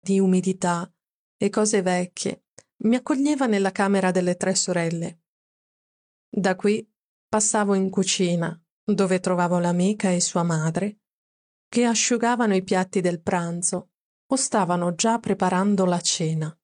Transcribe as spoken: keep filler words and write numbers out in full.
di umidità e cose vecchie, mi accoglieva nella camera delle tre sorelle. Da qui passavo in cucina, dove trovavo l'amica e sua madre, che asciugavano i piatti del pranzo o stavano già preparando la cena.